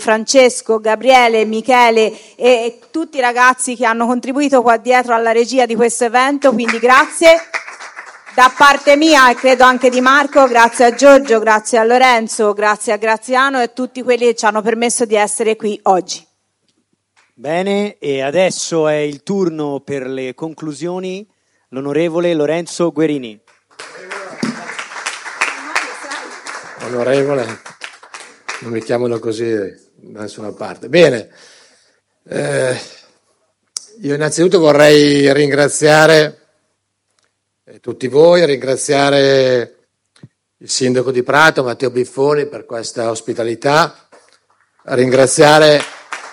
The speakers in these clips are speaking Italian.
Francesco, Gabriele, Michele e tutti i ragazzi che hanno contribuito qua dietro alla regia di questo evento, quindi grazie. Da parte mia e credo anche di Marco, grazie a Giorgio, grazie a Lorenzo, grazie a Graziano e a tutti quelli che ci hanno permesso di essere qui oggi. Bene, e adesso è il turno per le conclusioni, l'onorevole Lorenzo Guerini. Onorevole, non mi chiamano così da nessuna parte. Bene, io innanzitutto vorrei ringraziare tutti voi, ringraziare il sindaco di Prato, Matteo Biffoni, per questa ospitalità, ringraziare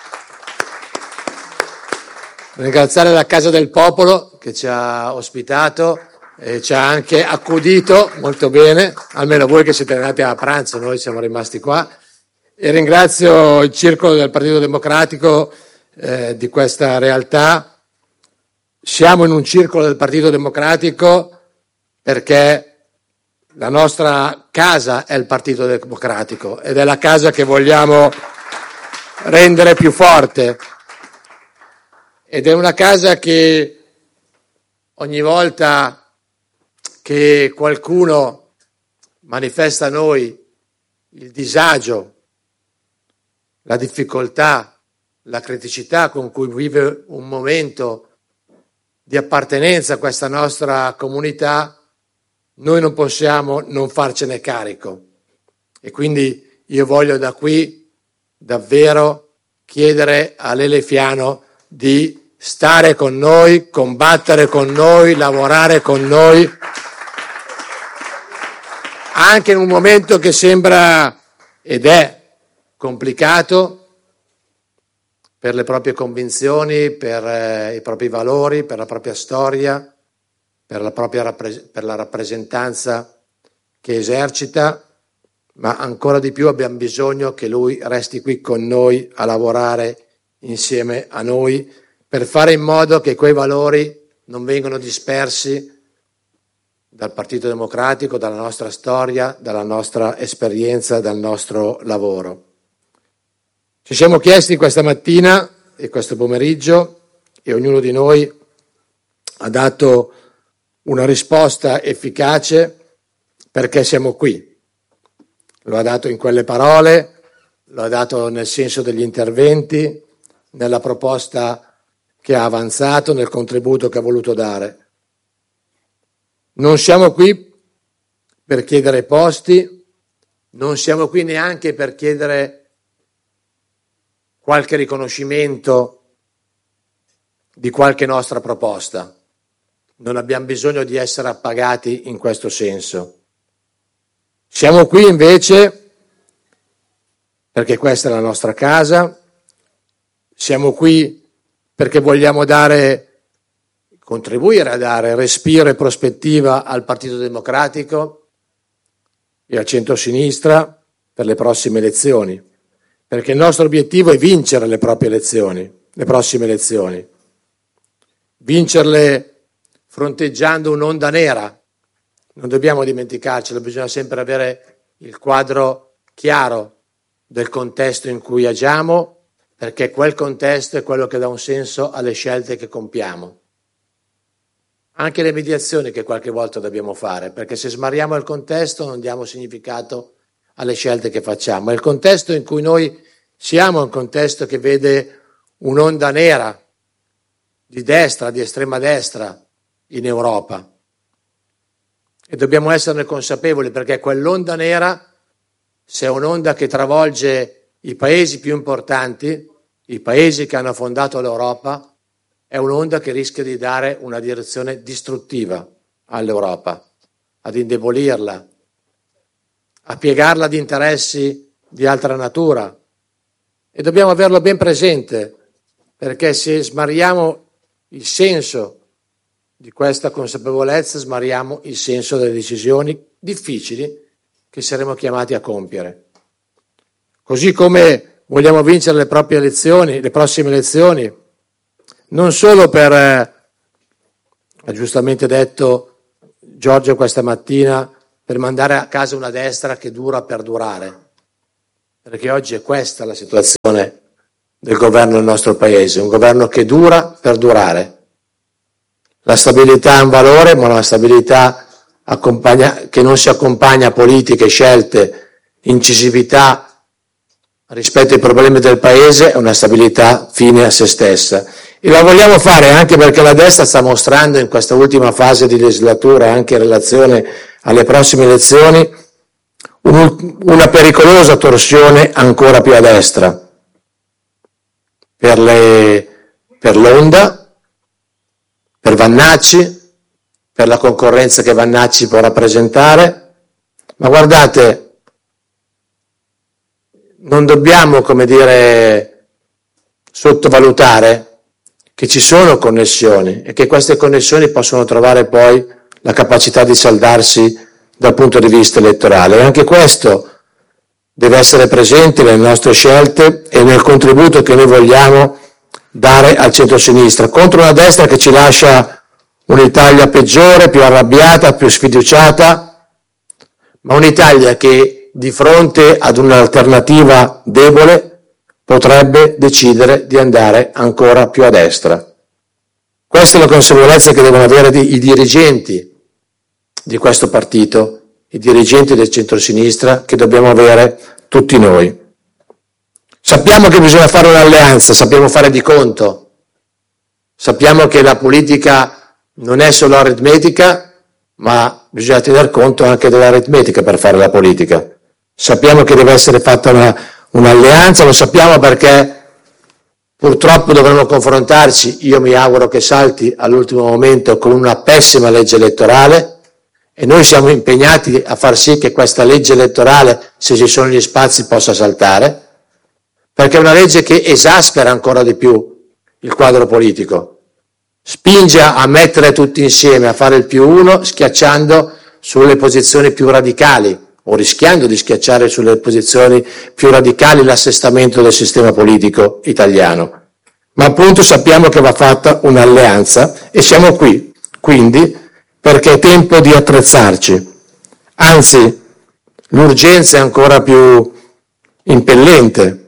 la Casa del Popolo che ci ha ospitato e ci ha anche accudito molto bene, almeno voi che siete andati a pranzo, noi siamo rimasti qua, e ringrazio il Circolo del Partito Democratico di questa realtà. Siamo in un circolo del Partito Democratico perché la nostra casa è il Partito Democratico ed è la casa che vogliamo rendere più forte, ed è una casa che ogni volta che qualcuno manifesta a noi il disagio, la difficoltà, la criticità con cui vive un momento di appartenenza a questa nostra comunità, noi non possiamo non farcene carico. E quindi io voglio da qui davvero chiedere a Lele Fiano di stare con noi, combattere con noi, lavorare con noi, anche in un momento che sembra ed è complicato per le proprie convinzioni, per i propri valori, per la propria storia, per la rappresentanza che esercita, ma ancora di più abbiamo bisogno che lui resti qui con noi a lavorare insieme a noi per fare in modo che quei valori non vengano dispersi dal Partito Democratico, dalla nostra storia, dalla nostra esperienza, dal nostro lavoro. Ci siamo chiesti questa mattina e questo pomeriggio, e ognuno di noi ha dato una risposta efficace perché siamo qui. Lo ha dato in quelle parole, lo ha dato nel senso degli interventi, nella proposta che ha avanzato, nel contributo che ha voluto dare. Non siamo qui per chiedere posti, non siamo qui neanche per chiedere qualche riconoscimento di qualche nostra proposta. Non abbiamo bisogno di essere appagati in questo senso. Siamo qui invece perché questa è la nostra casa, siamo qui perché vogliamo contribuire a dare respiro e prospettiva al Partito Democratico e al centro-sinistra per le prossime elezioni. Perché il nostro obiettivo è vincere le prossime elezioni, vincerle fronteggiando un'onda nera. Non dobbiamo dimenticarcelo, bisogna sempre avere il quadro chiaro del contesto in cui agiamo, perché quel contesto è quello che dà un senso alle scelte che compiamo. Anche le mediazioni che qualche volta dobbiamo fare, perché se smarriamo il contesto non diamo significato alle scelte che facciamo. Il contesto in cui noi siamo è un contesto che vede un'onda nera di destra, di estrema destra in Europa, e dobbiamo esserne consapevoli, perché quell'onda nera, se è un'onda che travolge i paesi più importanti, i paesi che hanno fondato l'Europa, è un'onda che rischia di dare una direzione distruttiva all'Europa, ad indebolirla, a piegarla ad interessi di altra natura. E dobbiamo averlo ben presente, perché se smarriamo il senso di questa consapevolezza, smarriamo il senso delle decisioni difficili che saremo chiamati a compiere. Così come vogliamo vincere le prossime elezioni, non solo per, ha giustamente detto Giorgio questa mattina, per mandare a casa una destra che dura per durare. perché oggi è questa la situazione del governo del nostro Paese, un governo che dura per durare. La stabilità è un valore, ma una stabilità che non si accompagna a politiche, scelte, incisività rispetto ai problemi del Paese, è una stabilità fine a se stessa. E la vogliamo fare anche perché la destra sta mostrando in questa ultima fase di legislatura, anche in relazione alle prossime elezioni, una pericolosa torsione ancora più a destra per l'Onda, per Vannacci, per la concorrenza che Vannacci può rappresentare, ma guardate, non dobbiamo, sottovalutare che ci sono connessioni e che queste connessioni possono trovare poi la capacità di saldarsi dal punto di vista elettorale. E anche questo deve essere presente nelle nostre scelte e nel contributo che noi vogliamo dare al centro-sinistra, contro una destra che ci lascia un'Italia peggiore, più arrabbiata, più sfiduciata, ma un'Italia che di fronte ad un'alternativa debole potrebbe decidere di andare ancora più a destra. Questa è la consapevolezza che devono avere i dirigenti di questo partito, i dirigenti del centro-sinistra, che dobbiamo avere tutti noi. Sappiamo che bisogna fare un'alleanza, sappiamo fare di conto, sappiamo che la politica non è solo aritmetica, ma bisogna tener conto anche dell'aritmetica per fare la politica. Sappiamo che deve essere fatta un'alleanza, lo sappiamo perché purtroppo dovremo confrontarci, io mi auguro che salti all'ultimo momento, con una pessima legge elettorale, e noi siamo impegnati a far sì che questa legge elettorale, se ci sono gli spazi, possa saltare, perché è una legge che esaspera ancora di più il quadro politico, spinge a mettere tutti insieme, a fare il più uno, schiacciando sulle posizioni più radicali, o rischiando di schiacciare sulle posizioni più radicali l'assestamento del sistema politico italiano. Ma appunto sappiamo che va fatta un'alleanza e siamo qui, quindi, perché è tempo di attrezzarci. Anzi, l'urgenza è ancora più impellente.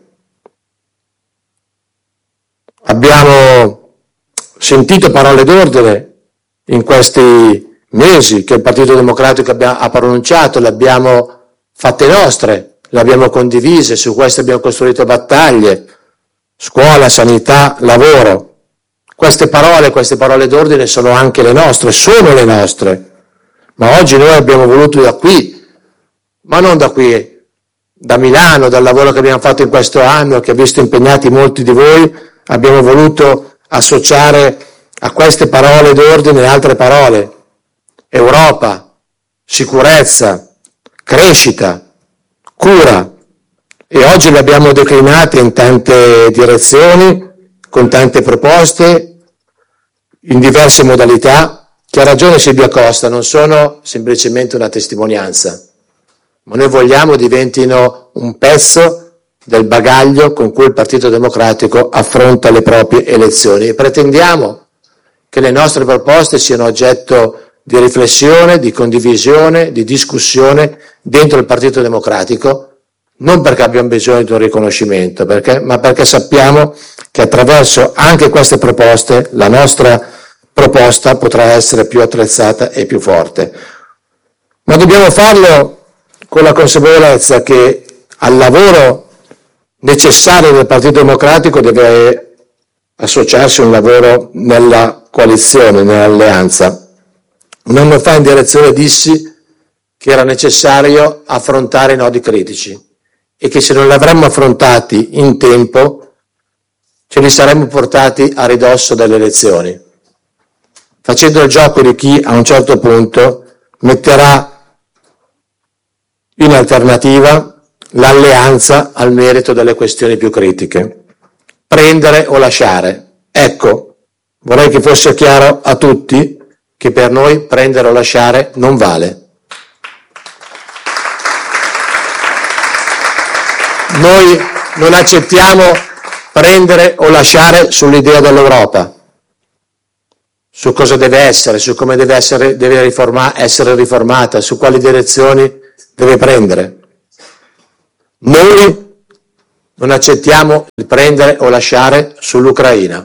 Abbiamo sentito parole d'ordine in questi mesi che il Partito Democratico ha pronunciato, le abbiamo fatte nostre, le abbiamo condivise, su queste abbiamo costruito battaglie, scuola, sanità, lavoro. Queste parole d'ordine sono anche le nostre, sono le nostre, ma oggi noi abbiamo voluto da qui, ma non da qui, da Milano, dal lavoro che abbiamo fatto in questo anno, che ha visto impegnati molti di voi, abbiamo voluto associare a queste parole d'ordine altre parole: Europa, sicurezza, crescita, cura, e oggi le abbiamo declinate in tante direzioni, con tante proposte, in diverse modalità, che ha ragione Silvia Costa, non sono semplicemente una testimonianza, ma noi vogliamo diventino un pezzo del bagaglio con cui il Partito Democratico affronta le proprie elezioni, e pretendiamo che le nostre proposte siano oggetto di riflessione, di condivisione, di discussione dentro il Partito Democratico, non perché abbiamo bisogno di un riconoscimento, ma perché sappiamo che attraverso anche queste proposte la nostra proposta potrà essere più attrezzata e più forte. Ma dobbiamo farlo con la consapevolezza che al lavoro necessario del Partito Democratico deve associarsi un lavoro nella coalizione, nell'alleanza. Un anno fa in direzione dissi che era necessario affrontare i nodi critici e che se non li avremmo affrontati in tempo ce li saremmo portati a ridosso delle elezioni, facendo il gioco di chi a un certo punto metterà in alternativa l'alleanza al merito delle questioni più critiche. Prendere o lasciare. Ecco, vorrei che fosse chiaro a tutti che per noi prendere o lasciare non vale. Noi non accettiamo prendere o lasciare sull'idea dell'Europa, su cosa deve essere, su come deve essere riformata, su quali direzioni deve prendere. Noi non accettiamo il prendere o lasciare sull'Ucraina.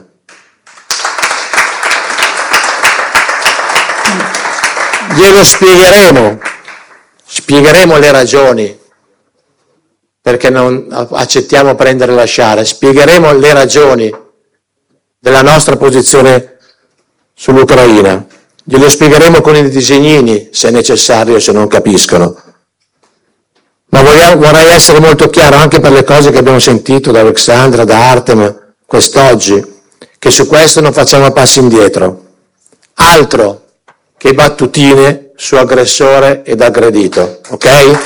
Glielo spiegheremo le ragioni perché non accettiamo prendere e lasciare, spiegheremo le ragioni della nostra posizione sull'Ucraina, glielo spiegheremo con i disegnini se è necessario, se non capiscono. Ma vorrei essere molto chiaro anche per le cose che abbiamo sentito da Alexandra, da Artem quest'oggi, che su questo non facciamo passi indietro. Altro che battutine su aggressore ed aggredito, ok?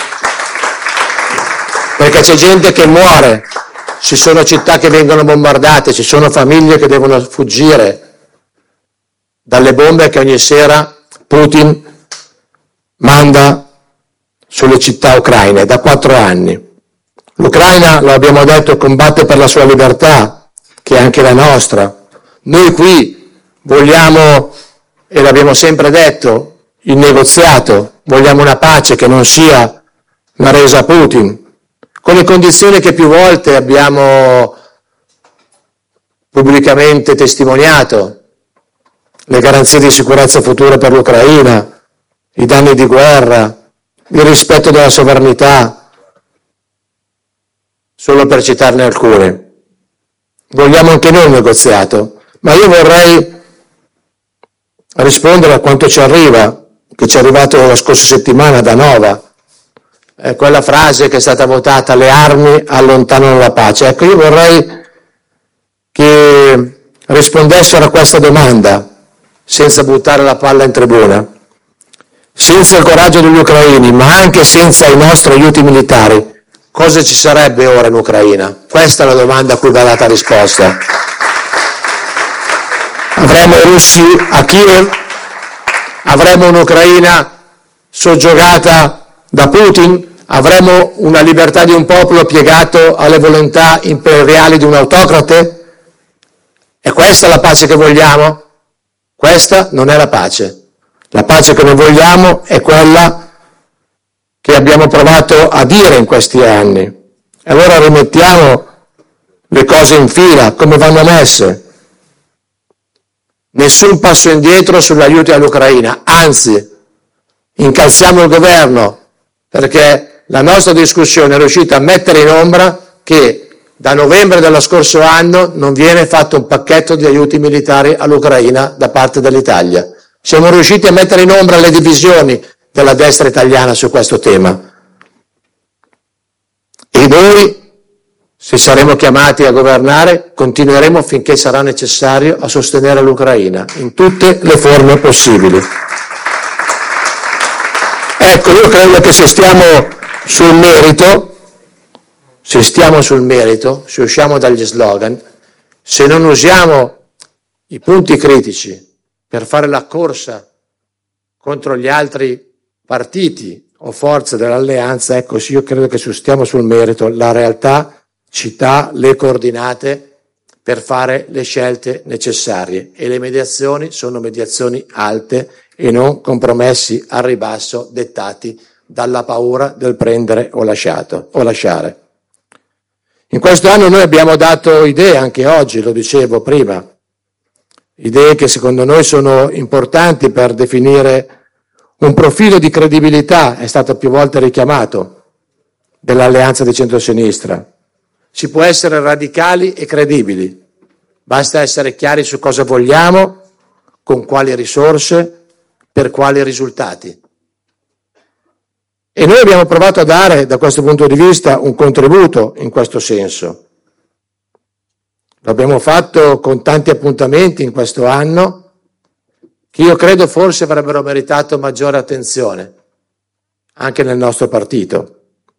Perché c'è gente che muore, ci sono città che vengono bombardate, ci sono famiglie che devono fuggire dalle bombe che ogni sera Putin manda sulle città ucraine da 4 anni. L'Ucraina, lo abbiamo detto, combatte per la sua libertà, che è anche la nostra. Noi qui vogliamo, e l'abbiamo sempre detto, il negoziato, vogliamo una pace che non sia una resa a Putin, con le condizioni che più volte abbiamo pubblicamente testimoniato, le garanzie di sicurezza futura per l'Ucraina, i danni di guerra, il rispetto della sovranità, solo per citarne alcune. Vogliamo anche noi un negoziato, ma io vorrei rispondere a quanto ci arriva, che ci è arrivato la scorsa settimana da Nova. Quella frase che è stata votata: le armi allontanano la pace. Ecco, io vorrei che rispondessero a questa domanda senza buttare la palla in tribuna. Senza il coraggio degli ucraini, ma anche senza i nostri aiuti militari, cosa ci sarebbe ora in Ucraina? Questa è la domanda a cui va data risposta. Avremo i russi a Kiev? Avremo un'Ucraina soggiogata da Putin? Avremo una libertà di un popolo piegato alle volontà imperiali di un autocrate? È questa la pace che vogliamo? Questa non è la pace. La pace che noi vogliamo è quella che abbiamo provato a dire in questi anni. E allora rimettiamo le cose in fila, come vanno messe. Nessun passo indietro sugli aiuti all'Ucraina, anzi, incalziamo il governo, perché la nostra discussione è riuscita a mettere in ombra che da novembre dello scorso anno non viene fatto un pacchetto di aiuti militari all'Ucraina da parte dell'Italia. Siamo riusciti a mettere in ombra le divisioni della destra italiana su questo tema. E noi, se saremo chiamati a governare, continueremo finché sarà necessario a sostenere l'Ucraina in tutte le forme possibili. Ecco, io credo che se stiamo sul merito, se usciamo dagli slogan, se non usiamo i punti critici per fare la corsa contro gli altri partiti o forze dell'alleanza, ecco sì, io credo che se stiamo sul merito, la realtà ci dà le coordinate per fare le scelte necessarie, e le mediazioni sono mediazioni alte e non compromessi al ribasso dettati dalla paura del prendere o lasciare. In questo anno noi abbiamo dato idee, anche oggi, lo dicevo prima, idee che secondo noi sono importanti per definire un profilo di credibilità, è stato più volte richiamato, dell'alleanza di centrosinistra. Si può essere radicali e credibili, basta essere chiari su cosa vogliamo, con quali risorse, per quali risultati. E noi abbiamo provato a dare, da questo punto di vista, un contributo in questo senso. L'abbiamo fatto con tanti appuntamenti in questo anno che io credo forse avrebbero meritato maggiore attenzione anche nel nostro partito.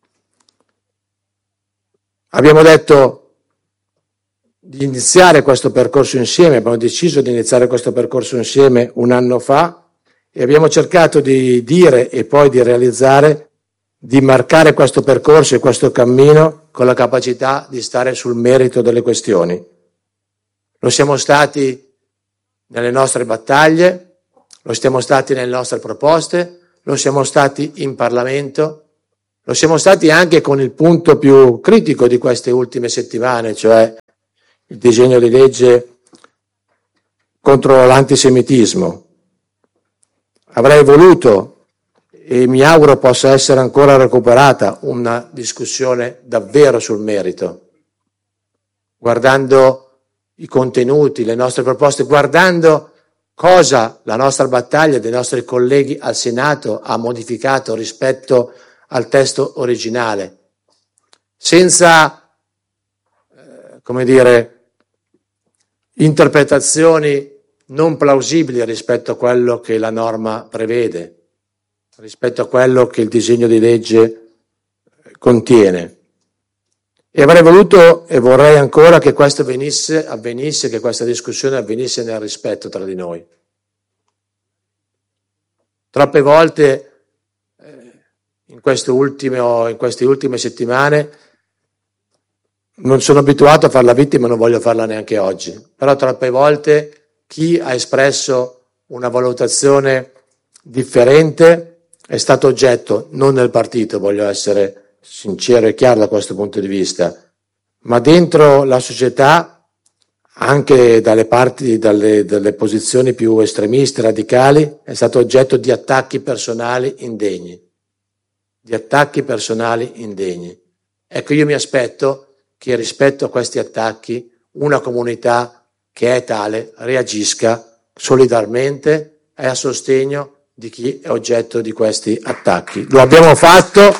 Abbiamo detto di iniziare questo percorso insieme, abbiamo deciso di iniziare questo percorso insieme un anno fa e abbiamo cercato di dire e poi di realizzare, di marcare questo percorso e questo cammino con la capacità di stare sul merito delle questioni. Lo siamo stati nelle nostre battaglie, lo siamo stati nelle nostre proposte, lo siamo stati in Parlamento, Lo siamo stati anche con il punto più critico di queste ultime settimane, cioè il disegno di legge contro l'antisemitismo. Avrei voluto, e mi auguro possa essere ancora recuperata, una discussione davvero sul merito, guardando i contenuti, le nostre proposte, guardando cosa la nostra battaglia dei nostri colleghi al Senato ha modificato rispetto al testo originale, senza, interpretazioni non plausibili rispetto a quello che la norma prevede, rispetto a quello che il disegno di legge contiene. E avrei voluto e vorrei ancora che questo avvenisse, che questa discussione avvenisse nel rispetto tra di noi. Troppe volte in queste ultime settimane non sono abituato a fare la vittima, non voglio farla neanche oggi, però troppe volte chi ha espresso una valutazione differente è stato oggetto, non nel partito, voglio essere sincero e chiaro da questo punto di vista, ma dentro la società, anche dalle posizioni più estremiste, radicali, è stato oggetto di attacchi personali indegni. Ecco, io mi aspetto che rispetto a questi attacchi una comunità che è tale reagisca solidarmente e a sostegno di chi è oggetto di questi attacchi. Lo abbiamo fatto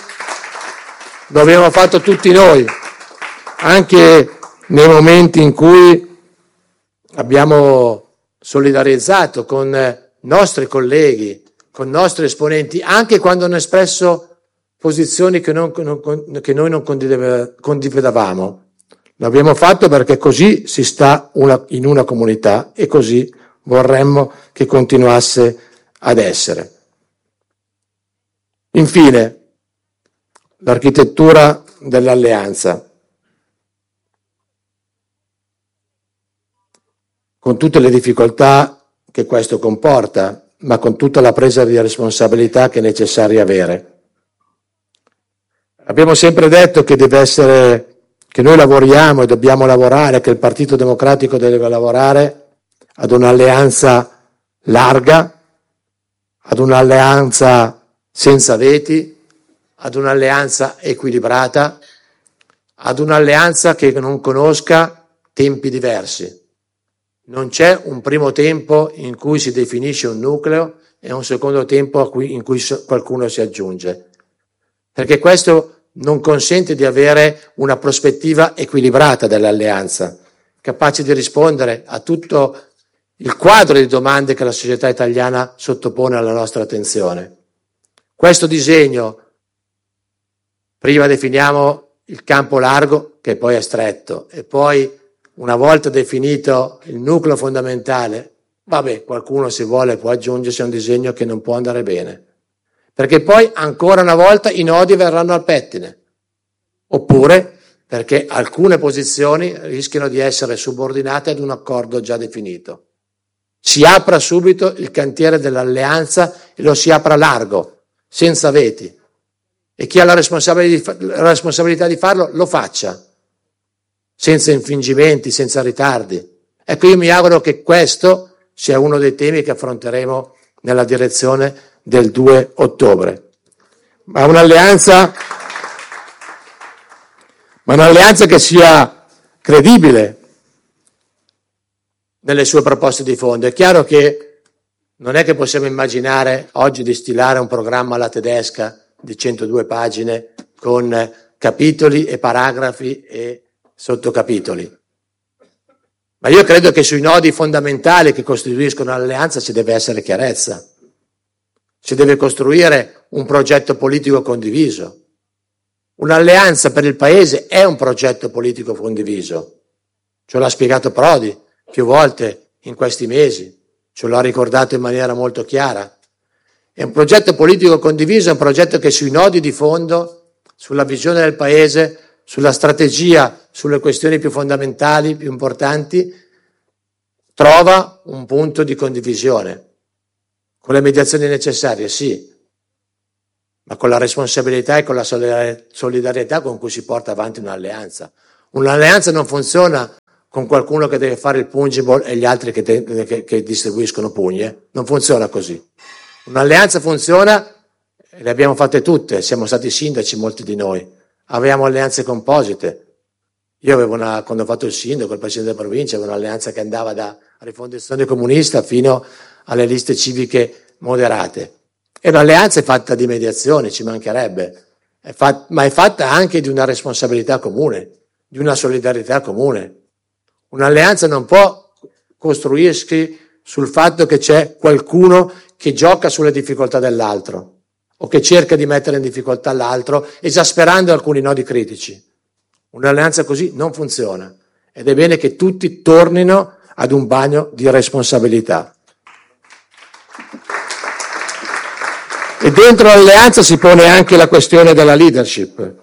tutti noi, anche nei momenti in cui abbiamo solidarizzato con nostri colleghi, con nostri esponenti, anche quando hanno espresso posizioni che noi non condividevamo. L'abbiamo fatto perché così si sta in una comunità e così vorremmo che continuasse ad essere. Infine, l'architettura dell'alleanza. Con tutte le difficoltà che questo comporta, ma con tutta la presa di responsabilità che è necessario avere. Abbiamo sempre detto che che noi lavoriamo e dobbiamo lavorare, che il Partito Democratico deve lavorare ad un'alleanza larga, ad un'alleanza senza veti, ad un'alleanza equilibrata, ad un'alleanza che non conosca tempi diversi. Non c'è un primo tempo in cui si definisce un nucleo e un secondo tempo in cui qualcuno si aggiunge, perché questo non consente di avere una prospettiva equilibrata dell'alleanza, capace di rispondere a tutto il quadro di domande che la società italiana sottopone alla nostra attenzione. Questo disegno, prima definiamo il campo largo, che poi è stretto, e poi una volta definito il nucleo fondamentale, qualcuno se vuole può aggiungersi a un disegno che non può andare bene, perché poi ancora una volta i nodi verranno al pettine, oppure perché alcune posizioni rischiano di essere subordinate ad un accordo già definito. Si apra subito il cantiere dell'alleanza e lo si apra largo, senza veti, e chi ha la responsabilità di farlo lo faccia, senza infingimenti, senza ritardi. Ecco, io mi auguro che questo sia uno dei temi che affronteremo nella direzione del 2 ottobre. Ma un'alleanza che sia credibile nelle sue proposte di fondo. È chiaro che non è che possiamo immaginare oggi di stilare un programma alla tedesca di 102 pagine con capitoli e paragrafi e sottocapitoli. Ma io credo che sui nodi fondamentali che costituiscono l'alleanza ci deve essere chiarezza. Si deve costruire un progetto politico condiviso. Un'alleanza per il Paese è un progetto politico condiviso. Ce l'ha spiegato Prodi più volte in questi mesi, ce l'ha ricordato in maniera molto chiara. È un progetto politico condiviso, è un progetto che sui nodi di fondo, sulla visione del Paese, sulla strategia, sulle questioni più fondamentali, più importanti, trova un punto di condivisione. Con le mediazioni necessarie, sì, ma con la responsabilità e con la solidarietà con cui si porta avanti un'alleanza. Un'alleanza non funziona con qualcuno che deve fare il pungible e gli altri che distribuiscono pugni. Non funziona così. Un'alleanza funziona, le abbiamo fatte tutte, siamo stati sindaci molti di noi, avevamo alleanze composite. Io avevo quando ho fatto il sindaco, il presidente della provincia, avevo un'alleanza che andava da Rifondazione Comunista fino alle liste civiche moderate. E un'alleanza è fatta di mediazione, ci mancherebbe, ma è fatta anche di una responsabilità comune, di una solidarietà comune. Un'alleanza non può costruirsi sul fatto che c'è qualcuno che gioca sulle difficoltà dell'altro o che cerca di mettere in difficoltà l'altro esasperando alcuni nodi critici. Un'alleanza così non funziona ed è bene che tutti tornino ad un bagno di responsabilità. E dentro l'alleanza si pone anche la questione della leadership.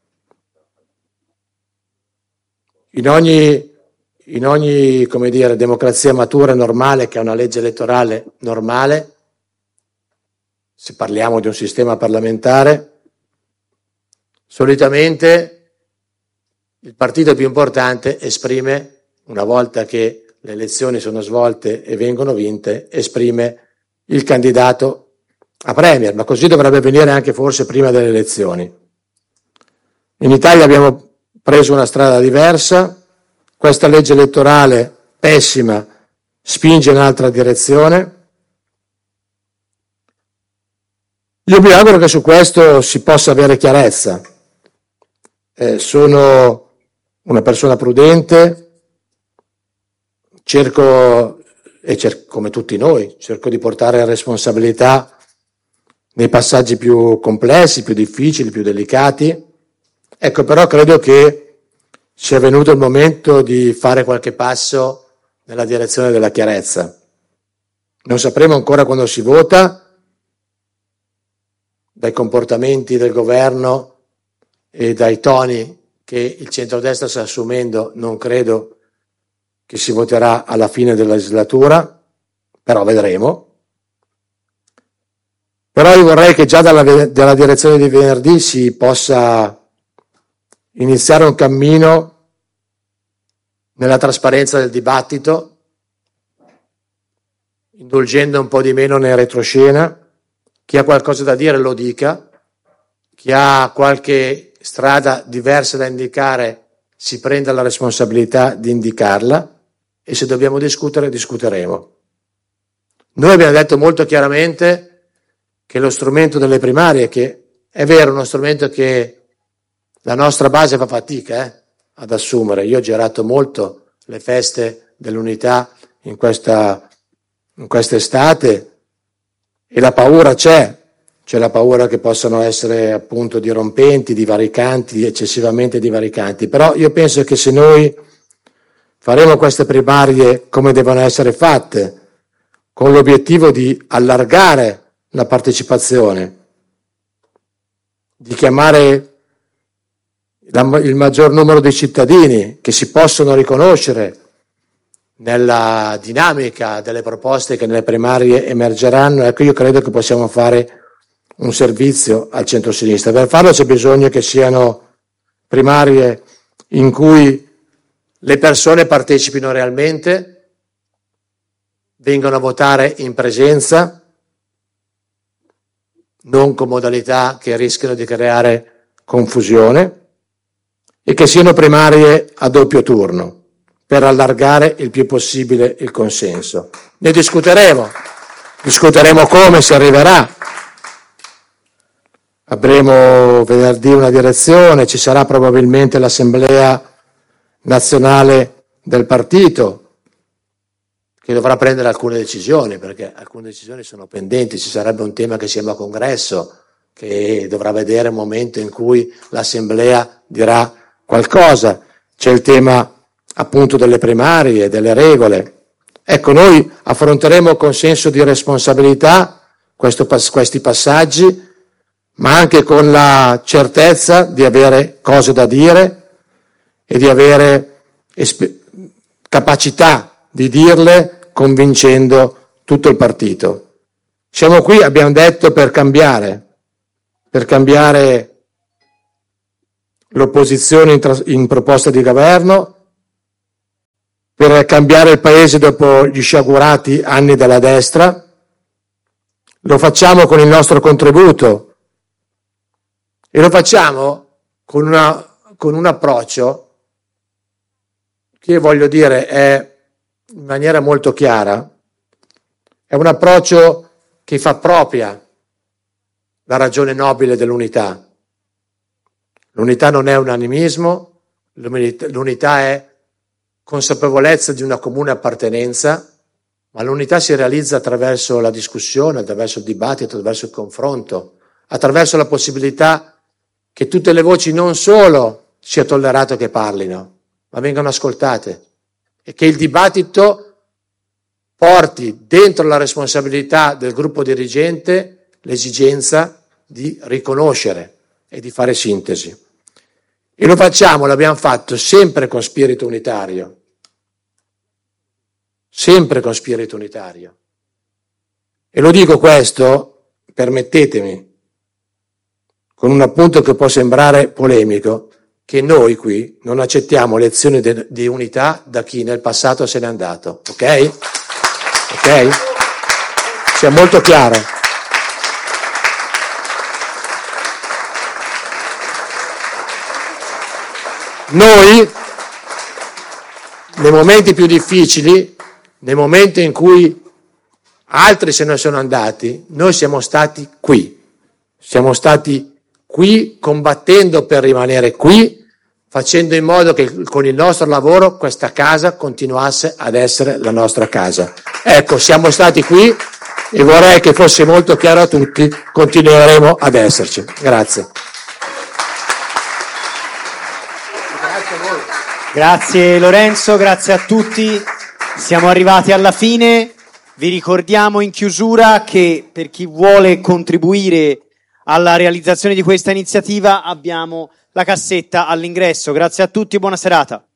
In ogni come dire, democrazia matura e normale, che ha una legge elettorale normale, se parliamo di un sistema parlamentare, solitamente il partito più importante esprime, una volta che le elezioni sono svolte e vengono vinte, esprime il candidato a premier, ma così dovrebbe avvenire anche forse prima delle elezioni. In Italia abbiamo preso una strada diversa, questa legge elettorale pessima spinge in un'altra direzione. Io mi auguro che su questo si possa avere chiarezza. Sono una persona prudente, come tutti noi, cerco di portare responsabilità nei passaggi più complessi, più difficili, più delicati. Ecco, però credo che sia venuto il momento di fare qualche passo nella direzione della chiarezza. Non sapremo ancora quando si vota, dai comportamenti del governo e dai toni che il centrodestra sta assumendo, non credo che si voterà alla fine della legislatura, però vedremo. Però io vorrei che già dalla direzione di venerdì si possa iniziare un cammino nella trasparenza del dibattito, indulgendo un po' di meno nel retroscena. Chi ha qualcosa da dire lo dica, chi ha qualche strada diversa da indicare si prenda la responsabilità di indicarla e se dobbiamo discutere, discuteremo. Noi abbiamo detto molto chiaramente che lo strumento delle primarie, che è vero, uno strumento che la nostra base fa fatica ad assumere. Io ho girato molto le feste dell'unità in questa estate e la paura c'è la paura che possano essere appunto dirompenti, divaricanti, eccessivamente divaricanti, però io penso che se noi faremo queste primarie come devono essere fatte, con l'obiettivo di allargare la partecipazione, di chiamare il maggior numero di cittadini che si possono riconoscere nella dinamica delle proposte che nelle primarie emergeranno, ecco, io credo che possiamo fare un servizio al centro-sinistra. Per farlo c'è bisogno che siano primarie in cui le persone partecipino realmente, vengano a votare in presenza, non con modalità che rischiano di creare confusione, e che siano primarie a doppio turno per allargare il più possibile il consenso. Ne discuteremo come si arriverà. Avremo venerdì una direzione, ci sarà probabilmente l'assemblea nazionale del partito che dovrà prendere alcune decisioni, perché alcune decisioni sono pendenti. Ci sarebbe un tema che si chiama congresso, che dovrà vedere un momento in cui l'assemblea dirà qualcosa. C'è il tema appunto delle primarie, delle regole. Ecco, noi affronteremo con senso di responsabilità questi passaggi, ma anche con la certezza di avere cose da dire e di avere capacità di dirle convincendo tutto il partito. Siamo qui, abbiamo detto, per cambiare per cambiare l'opposizione in proposta di governo, per cambiare il Paese dopo gli sciagurati anni della destra. Lo facciamo con il nostro contributo e lo facciamo con un approccio che, voglio dire, è in maniera molto chiara, è un approccio che fa propria la ragione nobile dell'unità. L'unità non è unanimismo, l'unità è consapevolezza di una comune appartenenza, ma l'unità si realizza attraverso la discussione, attraverso il dibattito, attraverso il confronto, attraverso la possibilità che tutte le voci non solo sia tollerato che parlino, ma vengano ascoltate e che il dibattito porti dentro la responsabilità del gruppo dirigente l'esigenza di riconoscere e di fare sintesi. E l'abbiamo fatto sempre con spirito unitario. Sempre con spirito unitario. E lo dico questo, permettetemi, con un appunto che può sembrare polemico, che noi qui non accettiamo lezioni di unità da chi nel passato se n'è andato, ok? Ok? Sia molto chiaro. Noi, nei momenti più difficili, nel momento in cui altri se ne sono andati, noi siamo stati qui combattendo per rimanere qui, facendo in modo che con il nostro lavoro questa casa continuasse ad essere la nostra casa. Ecco, siamo stati qui e vorrei che fosse molto chiaro a tutti, continueremo ad esserci. Grazie. Grazie Lorenzo, grazie a tutti. Siamo arrivati alla fine. Vi ricordiamo in chiusura che per chi vuole contribuire alla realizzazione di questa iniziativa abbiamo la cassetta all'ingresso. Grazie a tutti e buona serata.